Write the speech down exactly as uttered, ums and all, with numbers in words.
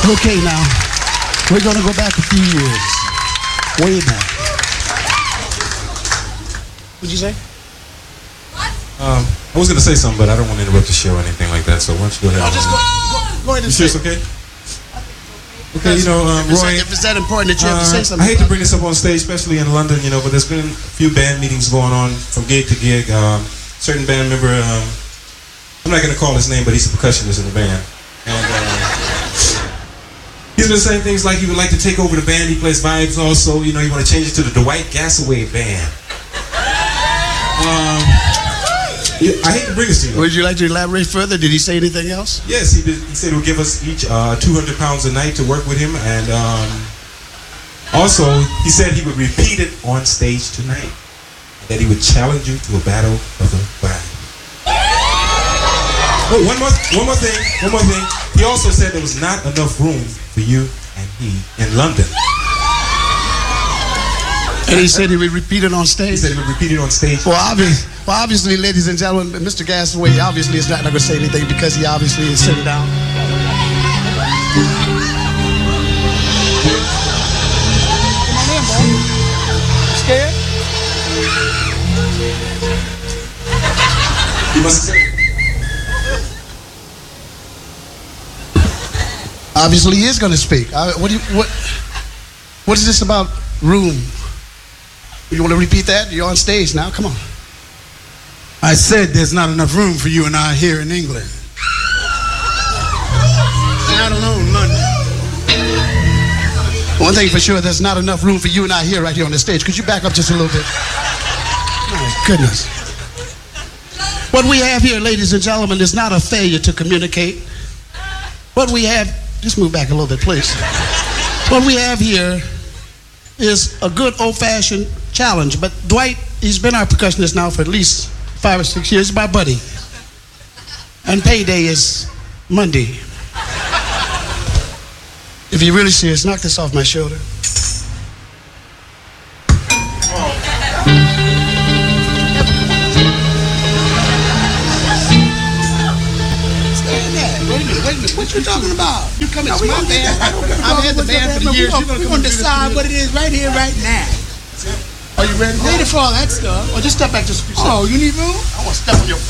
Okay, now, we're going to go back a few years. Way back. What'd you say? Um, I was going to say something, but I don't want to interrupt the show or anything like that, so why don't you go ahead? No, just go, go, go ahead and You sure say it's okay? Okay, you know, um, if, it's, Roy, if it's that important that you have to uh, say something. I hate to bring this up on stage, especially in London, you know, but there's been a few band meetings going on from gig to gig. Um, certain band member, um, I'm not going to call his name, but he's a percussionist in the band. And uh, he's been saying things like he would like to take over the band. He plays vibes also. You know, you want to change it to the Dwight Gasaway Band. Um, I hate to bring this to you. Would you like to elaborate further? Did he say anything else? Yes, he, did, he said he would give us each uh, two hundred pounds a night to work with him, and um, also he said he would repeat it on stage tonight, that he would challenge you to a battle of the band. Oh, one more, one more thing, one more thing. He also said there was not enough room for you and he in London. And he said he would repeat it on stage? He said he would repeat it on stage. Well, obviously, well, obviously, ladies and gentlemen, Mister Gasaway obviously is not going to say anything because he obviously is sitting down. Come on in, boy. Scared? He must have said it. Obviously, he is going to speak. Uh, what do you, what, what is this about room? You want to repeat that? You're on stage now. Come on. I said there's not enough room for you and I here in England. Not alone, London. One thing for sure, there's not enough room for you and I here right here on the stage. Could you back up just a little bit? My goodness. What we have here, ladies and gentlemen, is not a failure to communicate. What we have, just move back a little bit, please. What we have here is a good old-fashioned challenge. But Dwight, he's been our percussionist now for at least five or six years. He's my buddy. And payday is Monday. If you're really serious, knock this off my shoulder. Wait a minute, wait a minute. What you talking about? You coming to my band? I've had the band for the years. We're gonna, gonna decide what it is right here, right now. Are you ready? Ready for all that stuff. Or just step back just a few seconds. Oh, you need room? I want to step on your